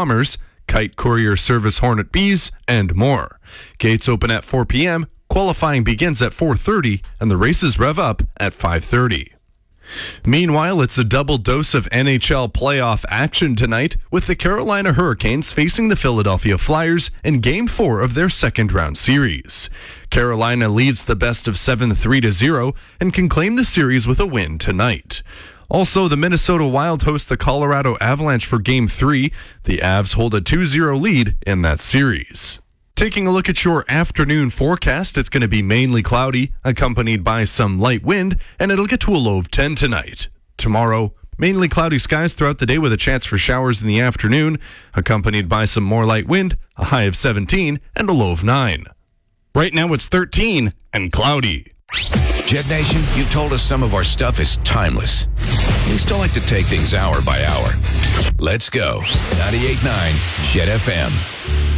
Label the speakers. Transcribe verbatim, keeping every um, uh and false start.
Speaker 1: Bombers, Kite Courier Service Hornet Bees, and more. Gates open at four p.m., qualifying begins at four thirty, and the races rev up at five thirty. Meanwhile, it's a double dose of N H L playoff action tonight, with the Carolina Hurricanes facing the Philadelphia Flyers in Game four of their second-round series. Carolina leads the best of seven three to zero and can claim the series with a win tonight. Also, the Minnesota Wild host the Colorado Avalanche for Game three. The Avs hold a two zero lead in that series. Taking a look at your afternoon forecast, it's going to be mainly cloudy, accompanied by some light wind, and it'll get to a low of ten tonight. Tomorrow, mainly cloudy skies throughout the day with a chance for showers in the afternoon, accompanied by some more light wind, a high of seventeen, and a low of nine. Right now it's thirteen and cloudy.
Speaker 2: Jet Nation, you've told us some of our stuff is timeless. We still like to take things hour by hour. Let's go. ninety-eight point nine Jet F M.